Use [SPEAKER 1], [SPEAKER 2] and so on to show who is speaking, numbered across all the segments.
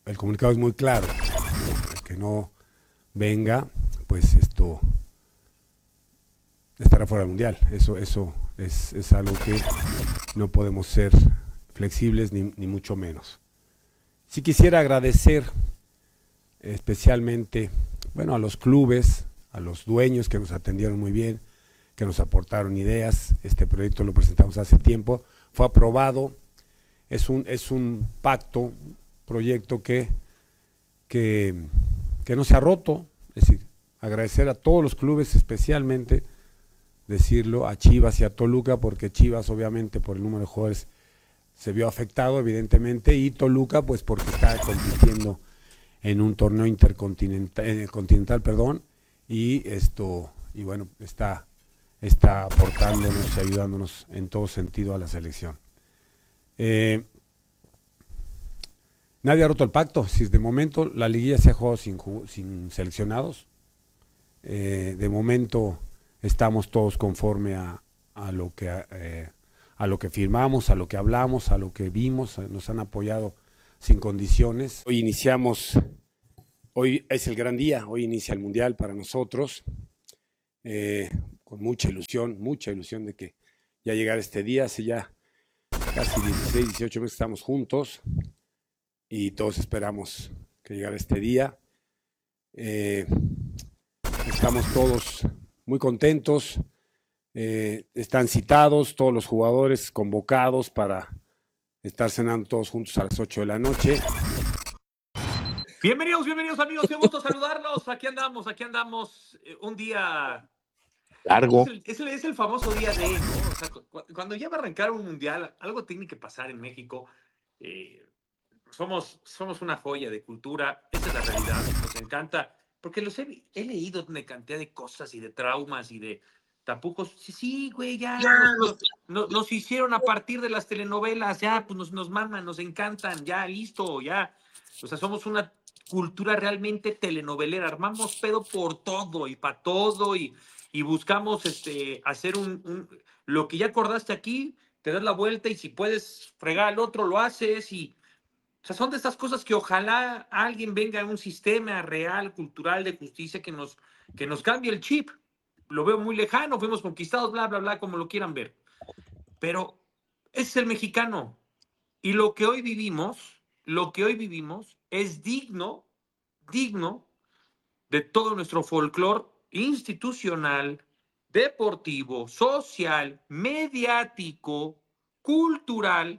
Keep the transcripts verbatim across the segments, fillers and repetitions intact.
[SPEAKER 1] el comunicado es muy claro. El que no venga, pues esto estará fuera del mundial. Eso, eso es, es algo que no podemos ser flexibles ni, ni mucho menos. Sí quisiera agradecer especialmente, bueno, a los clubes, a los dueños que nos atendieron muy bien, que nos aportaron ideas. Este proyecto lo presentamos hace tiempo, fue aprobado, es un, es un pacto, un proyecto que, que, que no se ha roto. Es decir, agradecer a todos los clubes, especialmente decirlo a Chivas y a Toluca, porque Chivas obviamente por el número de jugadores se vio afectado evidentemente, y Toluca pues porque está compitiendo en un torneo intercontinental, eh, continental, perdón, y esto, y bueno, está, está aportándonos y ayudándonos en todo sentido a la selección. Eh, nadie ha roto el pacto. Si de momento la liguilla se ha jugado sin, sin seleccionados, eh, de momento estamos todos conforme a, a lo que eh, a lo que firmamos, a lo que hablamos, a lo que vimos. Nos han apoyado sin condiciones. Hoy iniciamos, hoy es el gran día, hoy inicia el Mundial para nosotros, eh, con mucha ilusión, mucha ilusión de que ya llegara este día. Hace ya casi dieciséis, dieciocho meses que estamos juntos y todos esperamos que llegara este día. Eh, estamos todos muy contentos. Eh, están citados todos los jugadores convocados para estar cenando todos juntos a las ocho de la noche.
[SPEAKER 2] Bienvenidos, bienvenidos amigos, qué gusto saludarlos. Aquí andamos, aquí andamos. Eh, un día
[SPEAKER 3] largo.
[SPEAKER 2] Es el, es, el, es el famoso día de, ¿no? O sea, cu cuando ya va a arrancar un mundial, algo tiene que pasar en México. Eh, somos, somos una joya de cultura, esa es la realidad, nos encanta, porque los he, he leído una cantidad de cosas y de traumas y de tapujos. Sí, sí, güey, ya, ya nos, nos, nos, nos hicieron a partir de las telenovelas, ya, pues nos, nos mandan, nos encantan, ya, listo, ya. O sea, somos una cultura realmente telenovelera, armamos pedo por todo y para todo y, y buscamos este, hacer un, un, lo que ya acordaste aquí, te das la vuelta y si puedes fregar al otro, lo haces y o sea, son de estas cosas que ojalá alguien venga a un sistema real, cultural, de justicia que nos, que nos cambie el chip. Lo veo muy lejano, fuimos conquistados, bla, bla, bla, como lo quieran ver. Pero ese es el mexicano. Y lo que hoy vivimos, lo que hoy vivimos es digno, digno de todo nuestro folclore institucional, deportivo, social, mediático, cultural,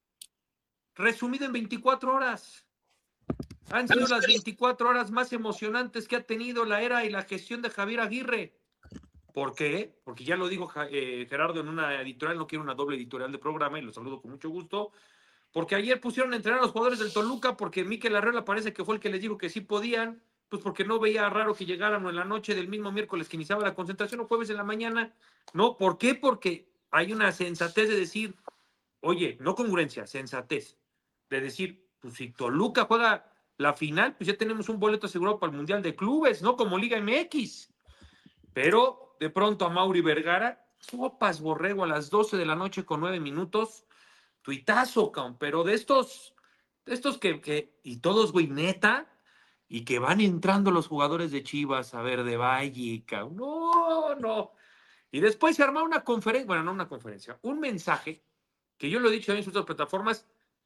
[SPEAKER 2] resumido en veinticuatro horas. Han sido las veinticuatro horas más emocionantes que ha tenido la era y la gestión de Javier Aguirre. ¿Por qué? Porque ya lo dijo eh, Gerardo en una editorial, no quiero una doble editorial de programa y lo saludo con mucho gusto. Porque ayer pusieron a entrenar a los jugadores del Toluca porque Mikel Arriola parece que fue el que les dijo que sí podían, pues porque no veía raro que llegaran en la noche del mismo miércoles que iniciaba la concentración o jueves en la mañana. No, ¿por qué? Porque hay una sensatez de decir, oye, no congruencia, sensatez, de decir, pues si Toluca juega la final, pues ya tenemos un boleto asegurado para el Mundial de Clubes, ¿no? Como Liga M X. Pero de pronto a Mauri Vergara, sopas borrego a las doce de la noche con nueve minutos, tuitazo, cabrón, pero de estos, de estos que, que, y todos, güey, neta, y que van entrando los jugadores de Chivas, a ver, de Valle, cabrón, no, no. Y después se arma una conferencia, bueno, no una conferencia, un mensaje, que yo lo he dicho en sus otras plataformas.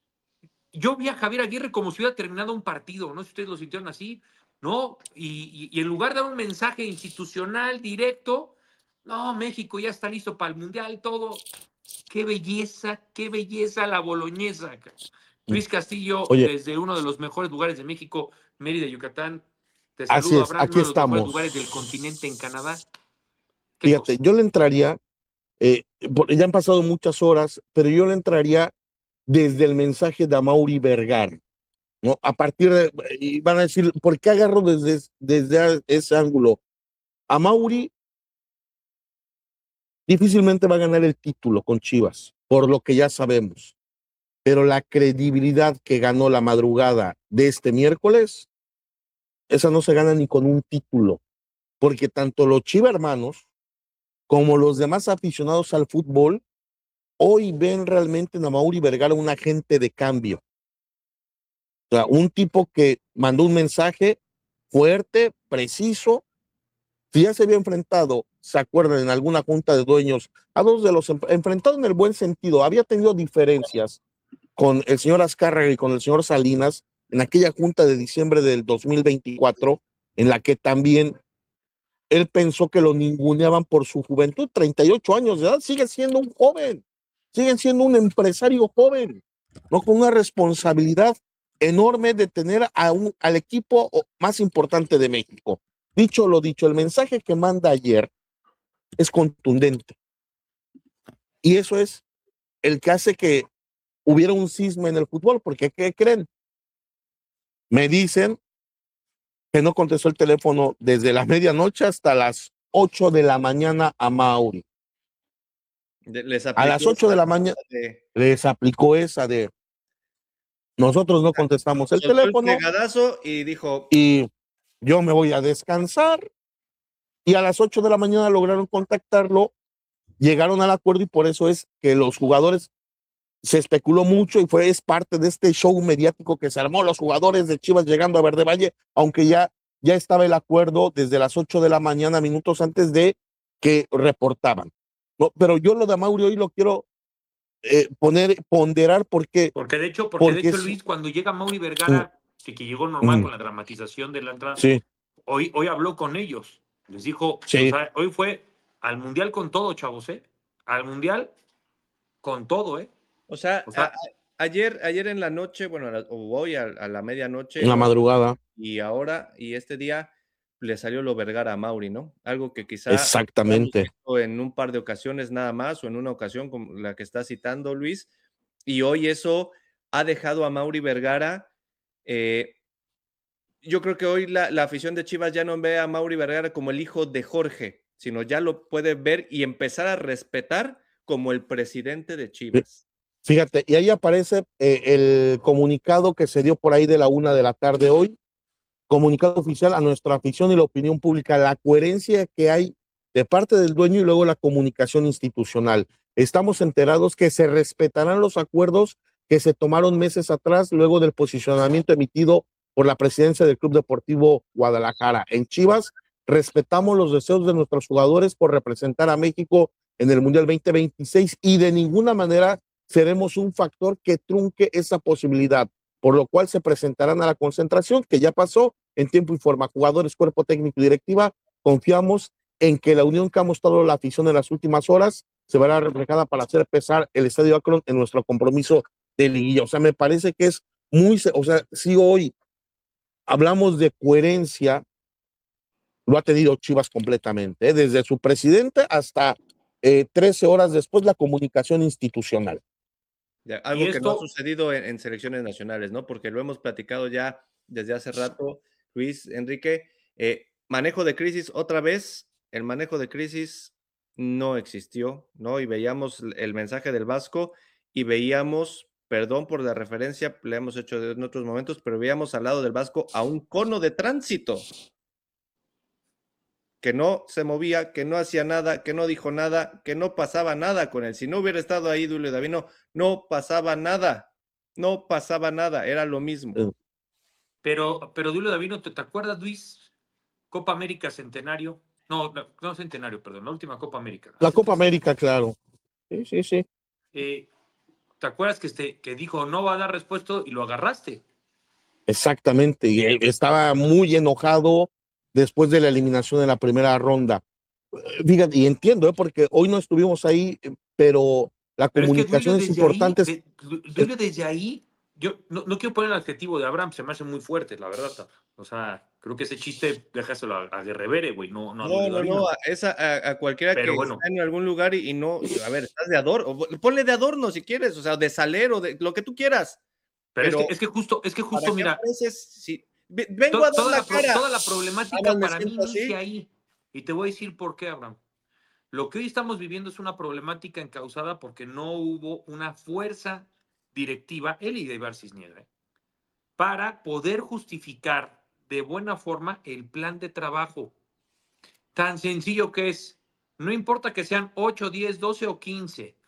[SPEAKER 2] Yo vi a Javier Aguirre como si hubiera terminado un partido, no sé si ustedes lo sintieron así, ¿no? Y, y, y en lugar de dar un mensaje institucional directo, no, México ya está listo para el Mundial, todo. Qué belleza, qué belleza la boloñesa. Luis Castillo,
[SPEAKER 3] Oye,
[SPEAKER 2] desde uno de los mejores lugares de México, Mérida, Yucatán. Te
[SPEAKER 3] así
[SPEAKER 2] saludo,
[SPEAKER 3] es,
[SPEAKER 2] Abraham,
[SPEAKER 3] aquí
[SPEAKER 2] uno de los mejores lugares del
[SPEAKER 3] estamos.
[SPEAKER 2] continente en Canadá. ¿Qué
[SPEAKER 3] Fíjate,
[SPEAKER 2] cosa?
[SPEAKER 3] yo le entraría, eh, ya han pasado muchas horas, pero yo le entraría desde el mensaje de Amaury Vergara, ¿no? A partir de, y van a decir, ¿por qué agarro desde, desde ese ángulo? Amaury difícilmente va a ganar el título con Chivas, por lo que ya sabemos, pero la credibilidad que ganó la madrugada de este miércoles, esa no se gana ni con un título, porque tanto los Chiva hermanos como los demás aficionados al fútbol, hoy ven realmente en Amaury Vergara un agente de cambio. O sea, un tipo que mandó un mensaje fuerte, preciso. Si ya se había enfrentado, se acuerdan, en alguna junta de dueños, a dos de los enfrentados en el buen sentido, había tenido diferencias con el señor Azcárraga y con el señor Salinas en aquella junta de diciembre del dos mil veinticuatro, en la que también él pensó que lo ninguneaban por su juventud, treinta y ocho años de edad, sigue siendo un joven, sigue siendo un empresario joven, ¿no? Con una responsabilidad enorme de tener a un, al equipo más importante de México. Dicho lo dicho, el mensaje que manda ayer es contundente. Y eso es el que hace que hubiera un cisma en el fútbol, porque ¿qué creen? Me dicen que no contestó el teléfono desde la medianoche hasta las ocho de la mañana a Mauri.
[SPEAKER 4] Les
[SPEAKER 3] a las ocho de la mañana de... les aplicó esa de nosotros no contestamos el
[SPEAKER 4] Soltó
[SPEAKER 3] teléfono.
[SPEAKER 4] El pegadazo y dijo
[SPEAKER 3] y yo me voy a descansar. Y a las ocho de la mañana lograron contactarlo, llegaron al acuerdo y por eso es que los jugadores se especuló mucho y fue es parte de este show mediático que se armó, los jugadores de Chivas llegando a Verde Valle, aunque ya, ya estaba el acuerdo desde las ocho de la mañana, minutos antes de que reportaban. No, pero yo lo de Mauri hoy lo quiero eh, poner, ponderar porque...
[SPEAKER 2] Porque de hecho, porque, porque de hecho, es, Luis, cuando llega Mauri Vergara, mm, que, que llegó normal mm, con la dramatización de la entrada,
[SPEAKER 3] sí.
[SPEAKER 2] hoy, hoy habló con ellos. Les dijo,
[SPEAKER 3] sí.
[SPEAKER 2] o sea, hoy fue al Mundial con todo, chavos, ¿eh? Al Mundial con todo, ¿eh?
[SPEAKER 4] O sea, o sea a, a, ayer, ayer en la noche, bueno, o hoy a, a la medianoche.
[SPEAKER 3] En la madrugada.
[SPEAKER 4] Y ahora, y este día, le salió lo Vergara a Mauri, ¿no? Algo que quizá
[SPEAKER 3] exactamente
[SPEAKER 4] en un par de ocasiones nada más, o en una ocasión como la que está citando Luis, y hoy eso ha dejado a Mauri Vergara. Eh, yo creo que hoy la, la afición de Chivas ya no ve a Mauri Vergara como el hijo de Jorge, sino ya lo puede ver y empezar a respetar como el presidente de Chivas.
[SPEAKER 3] Fíjate, y ahí aparece eh, el comunicado que se dio por ahí de la una de la tarde hoy, comunicado oficial a nuestra afición y la opinión pública, la coherencia que hay de parte del dueño y luego la comunicación institucional. Estamos enterados que se respetarán los acuerdos que se tomaron meses atrás luego del posicionamiento emitido por la presidencia del Club Deportivo Guadalajara. En Chivas respetamos los deseos de nuestros jugadores por representar a México en el Mundial veinte veintiséis y de ninguna manera seremos un factor que trunque esa posibilidad, por lo cual se presentarán a la concentración que ya pasó en tiempo y forma. Jugadores, cuerpo técnico y directiva, confiamos en que la unión que ha mostrado la afición en las últimas horas se verá reflejada para hacer pesar el Estadio Akron en nuestro compromiso de liguilla. O sea, me parece que es muy, o sea, si hoy hablamos de coherencia, lo ha tenido Chivas completamente, ¿eh? Desde su presidente hasta eh, trece horas después la comunicación institucional.
[SPEAKER 4] Ya, algo esto... que no ha sucedido en, en selecciones nacionales, ¿no? Porque lo hemos platicado ya desde hace rato, Luis, Enrique. Eh, manejo de crisis, otra vez, el manejo de crisis no existió, ¿no? Y veíamos el mensaje del Vasco y veíamos, perdón por la referencia, le hemos hecho en otros momentos, pero veíamos al lado del Vasco a un cono de tránsito que no se movía, que no hacía nada, que no dijo nada, que no pasaba nada con él. Si no hubiera estado ahí Duilio Davino, no pasaba nada, no pasaba nada, era lo mismo.
[SPEAKER 2] Pero, pero Duilio Davino, ¿te, te acuerdas, Luis? Copa América Centenario, no, no, no Centenario, perdón, la última Copa América.
[SPEAKER 3] La Copa América, claro. Sí, sí, sí.
[SPEAKER 2] Eh, ¿Te acuerdas que, este, que dijo no va a dar respuesta y lo agarraste?
[SPEAKER 3] Exactamente, y estaba muy enojado después de la eliminación de la primera ronda. Fíjate, y entiendo, ¿eh? Porque hoy no estuvimos ahí, pero la pero comunicación es, que es importante.
[SPEAKER 2] Ahí, de, Duilio desde ahí, yo no, no quiero poner el adjetivo de Abraham, se me hace muy fuerte, la verdad. O sea, creo que ese chiste déjaselo a, a Guerrevere, güey, no, no,
[SPEAKER 4] no, no, no, a, esa, a, a cualquiera pero que bueno. Está en algún lugar y, y no, a ver, estás de adorno, ponle de adorno si quieres, o sea, de salero, de lo que tú quieras.
[SPEAKER 2] Pero, pero es, que, es que justo, es que justo, mira,
[SPEAKER 4] apareces, si, vengo
[SPEAKER 2] to,
[SPEAKER 4] a dar
[SPEAKER 2] toda
[SPEAKER 4] la,
[SPEAKER 2] la
[SPEAKER 4] cara.
[SPEAKER 2] Toda la problemática ah, para mí inicia ahí. Y te voy a decir por qué, Abraham. Lo que hoy estamos viviendo es una problemática encausada porque no hubo una fuerza directiva, él y de Ibar Cisniega, ¿eh? para poder justificar de buena forma el plan de trabajo. Tan sencillo que es, no importa que sean ocho, diez, doce o quince,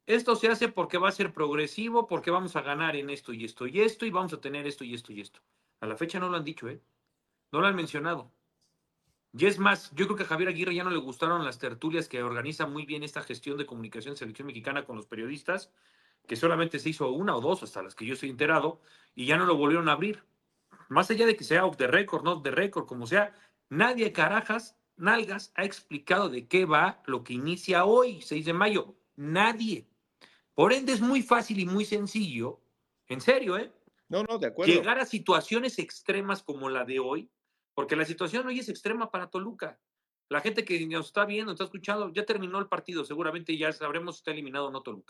[SPEAKER 2] esto se hace porque va a ser progresivo, porque vamos a ganar en esto y esto y esto, y vamos a tener esto y esto y esto. A la fecha no lo han dicho, ¿eh? No lo han mencionado. Y es más, yo creo que a Javier Aguirre ya no le gustaron las tertulias que organiza muy bien esta gestión de comunicación de selección mexicana con los periodistas, que solamente se hizo una o dos, hasta las que yo estoy enterado, y ya no lo volvieron a abrir. Más allá de que sea off the record, no off the record, como sea, nadie carajas, nalgas, ha explicado de qué va lo que inicia hoy, seis de mayo. Nadie. Por ende, es muy fácil y muy sencillo, en serio, ¿eh?
[SPEAKER 4] No, no, de acuerdo.
[SPEAKER 2] Llegar a situaciones extremas como la de hoy, porque la situación hoy es extrema para Toluca. La gente que nos está viendo, está escuchando, ya terminó el partido, seguramente ya sabremos si está eliminado o no Toluca.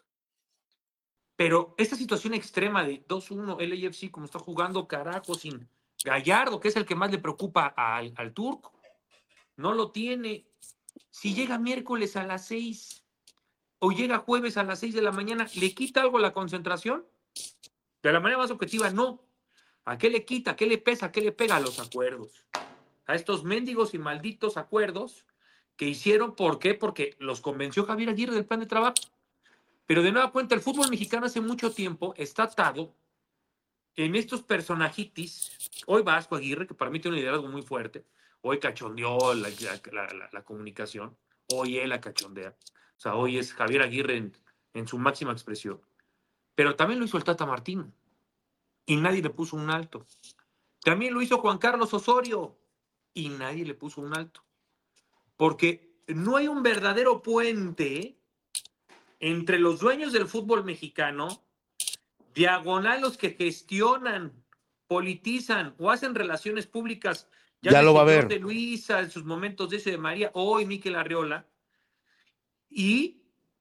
[SPEAKER 2] Pero esta situación extrema de dos uno L A F C, como está jugando, carajo, sin Gallardo, que es el que más le preocupa al, al turco, no lo tiene. Si llega miércoles a las seis o llega jueves a las seis de la mañana, ¿le quita algo la concentración? De la manera más objetiva, no. ¿A qué le quita? ¿A qué le pesa? ¿A qué le pega? A los acuerdos. A estos mendigos y malditos acuerdos que hicieron. ¿Por qué? Porque los convenció Javier Aguirre del plan de trabajo. Pero de nueva cuenta, el fútbol mexicano hace mucho tiempo está atado en estos personajitis. Hoy Vasco Aguirre, que para mí tiene un liderazgo muy fuerte, hoy cachondeó la, la, la, la comunicación, hoy él la cachondea. O sea, hoy es Javier Aguirre en, en su máxima expresión. Pero también lo hizo el Tata Martino y nadie le puso un alto. También lo hizo Juan Carlos Osorio y nadie le puso un alto. Porque no hay un verdadero puente entre los dueños del fútbol mexicano, diagonal los que gestionan, politizan o hacen relaciones públicas.
[SPEAKER 3] Ya, ya lo va a ver.
[SPEAKER 2] De Luisa, en sus momentos de ese de María, hoy Miquel Arriola, y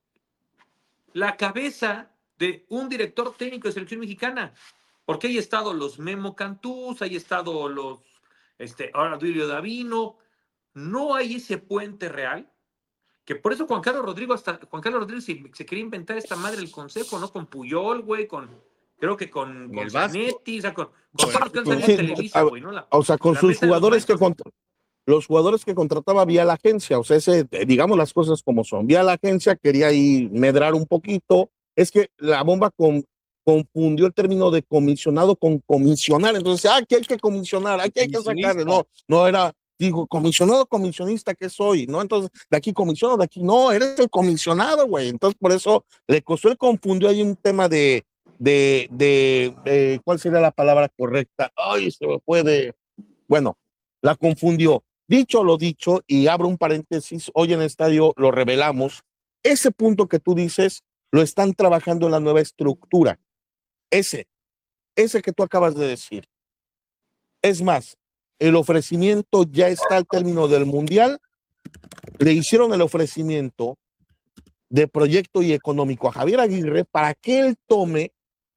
[SPEAKER 2] la cabeza de un director técnico de selección mexicana. Porque hay estado los Memo Cantús, hay estado los, este, ahora Duilio Davino. No hay ese puente real, que por eso Juan Carlos Rodrigo, hasta Juan Carlos Rodríguez se, se quería inventar esta madre el consejo, ¿no? Con Puyol, güey, con, creo que con, con Zanetti, o sea, con, con todos los que han salido en Televisa, güey, ¿no? La,
[SPEAKER 3] o sea, con sus jugadores que contra, los jugadores que contrataba vía la agencia, o sea, ese, digamos las cosas como son, vía la agencia quería ahí medrar un poquito, es que la bomba con confundió el término de comisionado con comisionar, entonces, ah, aquí hay que comisionar, aquí hay que sacarle, no, no era, digo, comisionado, comisionista, ¿qué soy? ¿No? Entonces, de aquí comisionado, de aquí, no, eres el comisionado, güey, entonces por eso le costó, él confundió ahí un tema de, de, de, de, ¿cuál sería la palabra correcta? Ay, se me puede, bueno, la confundió. Dicho lo dicho, y abro un paréntesis, hoy en el estadio lo revelamos, ese punto que tú dices, lo están trabajando en la nueva estructura. Ese, ese que tú acabas de decir. Es más, el ofrecimiento ya está al término del Mundial. Le hicieron el ofrecimiento de proyecto y económico a Javier Aguirre para que él tome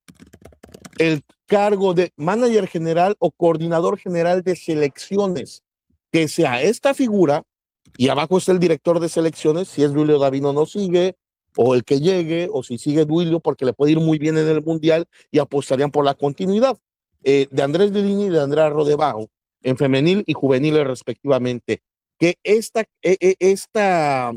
[SPEAKER 3] el cargo de manager general o coordinador general de selecciones, que sea esta figura, y abajo está el director de selecciones, si es Duilio Davino no sigue, o el que llegue, o si sigue Duilio, porque le puede ir muy bien en el Mundial y apostarían por la continuidad eh, de Andrés Lilini y de Andrea Rodebao, en femenil y juvenil respectivamente. Que esta, eh, esta,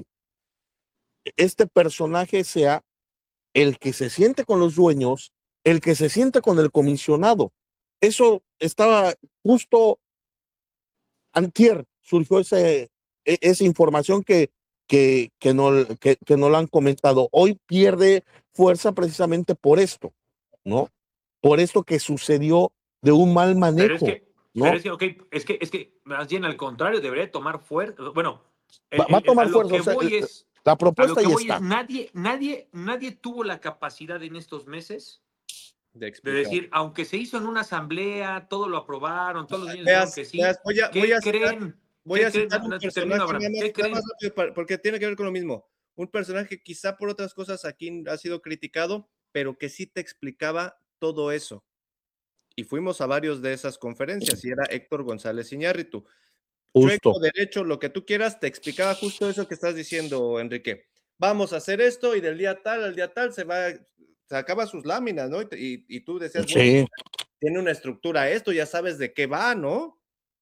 [SPEAKER 3] este personaje sea el que se siente con los dueños, el que se siente con el comisionado. Eso estaba justo antier, surgió ese, esa información que Que, que, no, que, que no lo han comentado. Hoy pierde fuerza precisamente por esto, ¿no? Por esto que sucedió de un mal manejo.
[SPEAKER 2] Pero es que,
[SPEAKER 3] ¿no?
[SPEAKER 2] pero es que, okay, es que, es que más bien al contrario, debería tomar fuerza. Bueno,
[SPEAKER 3] el, va, va a tomar
[SPEAKER 2] el, a
[SPEAKER 3] fuerza.
[SPEAKER 2] Lo que
[SPEAKER 3] o sea,
[SPEAKER 2] voy es,
[SPEAKER 3] la propuesta
[SPEAKER 2] a lo que
[SPEAKER 3] ya
[SPEAKER 2] voy
[SPEAKER 3] está.
[SPEAKER 2] Es, nadie, nadie, nadie tuvo la capacidad en estos meses de, de decir, aunque se hizo en una asamblea, todo lo aprobaron, todos los niños dijeron que sí.
[SPEAKER 4] Veas, voy a,
[SPEAKER 2] ¿Qué
[SPEAKER 4] voy a
[SPEAKER 2] creen?
[SPEAKER 4] Citar, voy a citar
[SPEAKER 2] creen?
[SPEAKER 4] un personaje,
[SPEAKER 2] Termino,
[SPEAKER 4] nada más,
[SPEAKER 2] ¿Qué creen?
[SPEAKER 4] nada más rápido, porque tiene que ver con lo mismo. Un personaje que quizá por otras cosas aquí ha sido criticado, pero que sí te explicaba todo eso. Y fuimos a varios de esas conferencias, y era Héctor González Iñárritu. Chueco, derecho, lo que tú quieras, te explicaba justo eso que estás diciendo, Enrique. Vamos a hacer esto, y del día tal al día tal se va, se acaba sus láminas, ¿no? Y, y tú decías,
[SPEAKER 3] sí.
[SPEAKER 4] bueno, tiene una estructura esto, ya sabes de qué va, ¿no?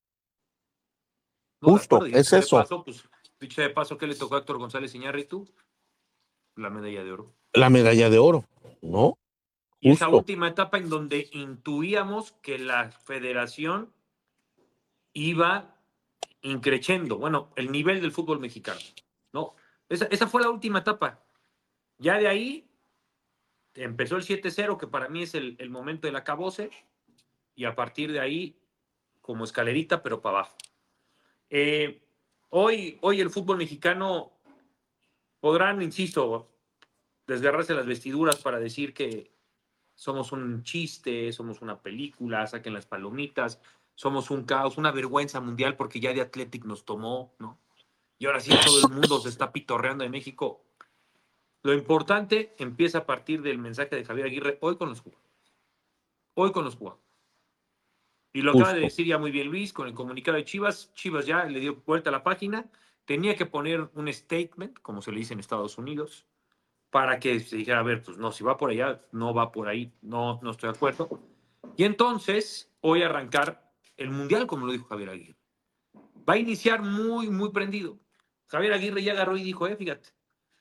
[SPEAKER 2] No,
[SPEAKER 3] justo,
[SPEAKER 2] de
[SPEAKER 3] es eso.
[SPEAKER 2] Paso, pues, dicho de paso, ¿qué le tocó a Héctor González Iñárritu? La medalla de oro.
[SPEAKER 3] la medalla de oro, ¿no?
[SPEAKER 2] Y esa
[SPEAKER 3] Justo.
[SPEAKER 2] última etapa en donde intuíamos que la federación iba increciendo, bueno, el nivel del fútbol mexicano, ¿no? Esa, esa fue la última etapa. Ya de ahí empezó el siete cero, que para mí es el, el momento del acabose, y a partir de ahí, como escalerita, pero para abajo. Eh, hoy, hoy el fútbol mexicano podrán, insisto, desgarrarse las vestiduras para decir que somos un chiste, somos una película, saquen las palomitas, somos un caos, una vergüenza mundial porque ya de Athletic nos tomó, ¿no? Y ahora sí todo el mundo se está pitorreando de México. Lo importante empieza a partir del mensaje de Javier Aguirre hoy con los jugadores. Hoy con los jugadores. Y lo acaba de decir ya muy bien Luis con el comunicado de Chivas. Chivas ya le dio vuelta a la página. Tenía que poner un statement, como se le dice en Estados Unidos, para que se dijera, a ver, pues no, si va por allá, no va por ahí, no, no estoy de acuerdo. Y entonces, hoy arrancar el Mundial, como lo dijo Javier Aguirre. Va a iniciar muy, muy prendido. Javier Aguirre ya agarró y dijo, eh, fíjate,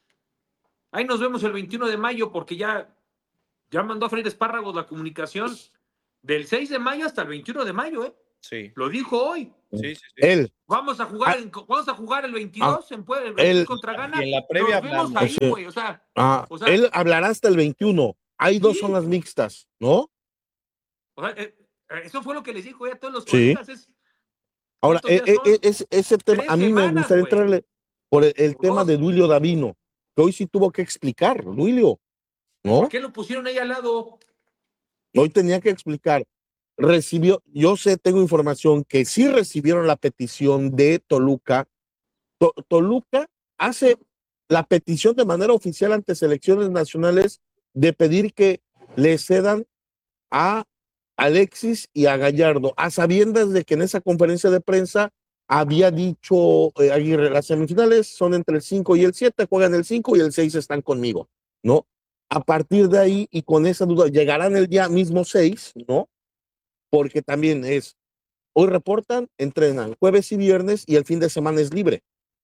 [SPEAKER 2] ahí nos vemos el veintiuno de mayo, porque ya, ya mandó a freír espárragos la comunicación del seis de mayo hasta el veintiuno de mayo, ¿eh?
[SPEAKER 4] Sí.
[SPEAKER 2] Lo dijo hoy.
[SPEAKER 4] Sí, sí, sí.
[SPEAKER 3] Él.
[SPEAKER 2] Vamos a jugar,
[SPEAKER 3] Ah,
[SPEAKER 2] en, vamos a jugar el veintidós
[SPEAKER 3] ah,
[SPEAKER 2] en Puebla, el veintidós
[SPEAKER 3] él,
[SPEAKER 2] contra Ghana.
[SPEAKER 4] Y en la previa
[SPEAKER 2] Nos vemos
[SPEAKER 4] hablamos.
[SPEAKER 2] ahí, güey. O sea,
[SPEAKER 3] ah,
[SPEAKER 2] o sea,
[SPEAKER 3] él hablará hasta el veintiuno. Hay dos
[SPEAKER 2] sí.
[SPEAKER 3] zonas mixtas, ¿no?
[SPEAKER 2] O sea, eh, eso fue lo que les dijo ya a todos los
[SPEAKER 3] Sí.
[SPEAKER 2] colegas. Es,
[SPEAKER 3] Ahora,
[SPEAKER 2] ¿cuántos
[SPEAKER 3] eh,
[SPEAKER 2] días
[SPEAKER 3] eh,
[SPEAKER 2] son?
[SPEAKER 3] eh, es- ese tema,
[SPEAKER 2] Tres
[SPEAKER 3] a mí me
[SPEAKER 2] semanas,
[SPEAKER 3] gustaría
[SPEAKER 2] güey.
[SPEAKER 3] entrarle por el, el
[SPEAKER 2] Por
[SPEAKER 3] tema
[SPEAKER 2] dos.
[SPEAKER 3] de Duilio Davino, que hoy sí tuvo que explicar, Duilio, ¿no?
[SPEAKER 2] ¿Por qué lo pusieron ahí al lado?
[SPEAKER 3] Hoy tenía que explicar. Recibió, yo sé, tengo información que sí recibieron la petición de Toluca. To- Toluca hace la petición de manera oficial ante selecciones nacionales de pedir que le cedan a Alexis y a Gallardo, a sabiendas de que en esa conferencia de prensa había dicho eh, Aguirre, las semifinales son entre el cinco y el siete, juegan el cinco y el seis están conmigo, ¿no? A partir de ahí y con esa duda, llegarán el día mismo seis, ¿no? Porque también es, hoy reportan, entrenan jueves y viernes y el fin de semana es libre.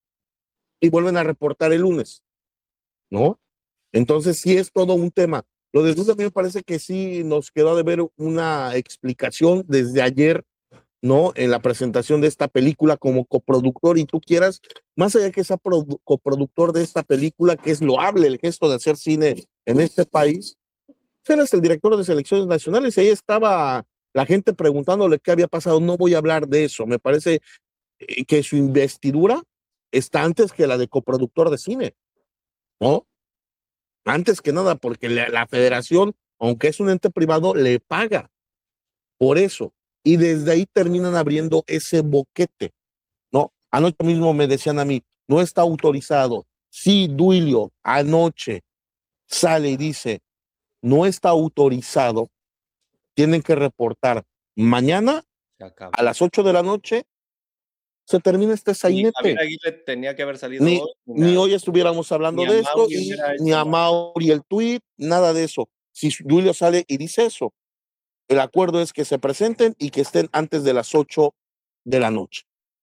[SPEAKER 3] Y vuelven a reportar el lunes, ¿no? Entonces sí es todo un tema. Lo de Duda a mí me parece que sí nos quedó de ver una explicación desde ayer, ¿no? En la presentación de esta película como coproductor y tú quieras, más allá que sea produ- coproductor de esta película, que es loable el gesto de hacer cine en este país, eres el director de selecciones nacionales y ahí estaba la gente preguntándole qué había pasado. No voy a hablar de eso. Me parece eh, que su investidura está antes que la de coproductor de cine, ¿no? Antes que nada, porque la, la federación, aunque es un ente privado, le paga por eso. Y desde ahí terminan abriendo ese boquete, ¿no? Anoche mismo me decían a mí, no está autorizado. Sí, Duilio, anoche sale y dice, no está autorizado, tienen que reportar mañana a las ocho de la noche, se termina este sainete.
[SPEAKER 4] Javier Aguirre tenía que haber salido
[SPEAKER 3] Ni,
[SPEAKER 4] hoy,
[SPEAKER 3] ni
[SPEAKER 4] nada.
[SPEAKER 3] hoy estuviéramos hablando
[SPEAKER 4] Ni
[SPEAKER 3] de
[SPEAKER 4] a
[SPEAKER 3] esto,
[SPEAKER 4] Mauri
[SPEAKER 3] y,
[SPEAKER 4] hubiera hecho
[SPEAKER 3] ni a
[SPEAKER 4] nada.
[SPEAKER 3] Mauri el tuit, nada de eso. Si Duilio sale y dice eso, el acuerdo es que se presenten y que estén antes de las ocho de la noche.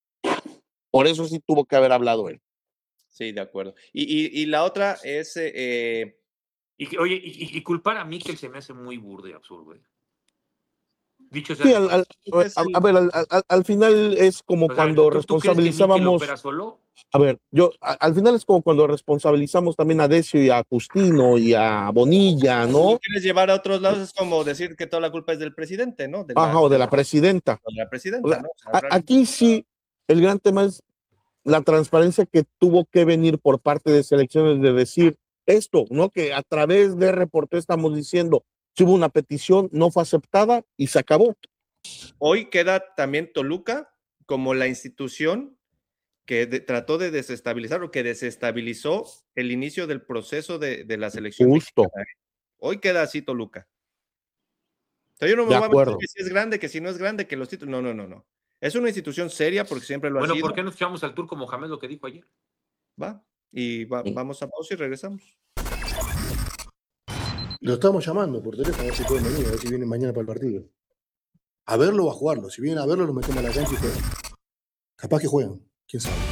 [SPEAKER 3] Por eso sí tuvo que haber hablado él.
[SPEAKER 4] Sí, de acuerdo. Y, y, y la otra es, eh,
[SPEAKER 2] Y, oye, y, y culpar a Mikel se me hace muy burdo y absurdo, güey. Dicho sea
[SPEAKER 3] Sí,
[SPEAKER 2] de
[SPEAKER 3] al, al,
[SPEAKER 4] es
[SPEAKER 3] a,
[SPEAKER 4] el-
[SPEAKER 3] a ver, al, al, al final es como
[SPEAKER 2] o sea,
[SPEAKER 3] cuando
[SPEAKER 2] ¿tú, tú crees que Mikel
[SPEAKER 3] responsabilizábamos.
[SPEAKER 2] opera solo?
[SPEAKER 3] A ver, yo a- al final es como cuando responsabilizamos también a Decio y a Justino y a Bonilla,
[SPEAKER 4] si
[SPEAKER 3] ¿no?
[SPEAKER 4] lo quieres llevar a otros lados, es como decir que toda la culpa es del presidente, ¿no? De la,
[SPEAKER 3] Ajá, o de la presidenta.
[SPEAKER 4] de la
[SPEAKER 3] O
[SPEAKER 4] presidenta,
[SPEAKER 3] sea,
[SPEAKER 4] ¿no? O sea,
[SPEAKER 3] a-
[SPEAKER 4] realmente-
[SPEAKER 3] aquí sí, el gran tema es la transparencia que tuvo que venir por parte de selecciones de decir esto, ¿no? Que a través de reporte estamos diciendo, si hubo una petición, no fue aceptada y se acabó.
[SPEAKER 4] Hoy queda también Toluca como la institución que de- trató de desestabilizar o que desestabilizó el inicio del proceso de, de la selección
[SPEAKER 3] Justo,
[SPEAKER 4] mexicana. Hoy queda así Toluca. O sea, yo no me
[SPEAKER 3] de
[SPEAKER 4] voy a meter
[SPEAKER 3] acuerdo.
[SPEAKER 4] que si es grande, que si no es grande, que los títulos. No, no, no, no. Es una institución seria porque siempre lo
[SPEAKER 2] Bueno,
[SPEAKER 4] ha sido.
[SPEAKER 2] ¿por qué no escuchamos al turco Mohamed lo que dijo ayer?
[SPEAKER 4] Va. Y va- vamos a pausa y regresamos.
[SPEAKER 5] Lo estamos llamando por teléfono a ver si pueden venir, a ver si vienen mañana para el partido. A verlo o a jugarlo. Si vienen a verlo, lo metemos a la cancha y juegan. Capaz que juegan, quién sabe.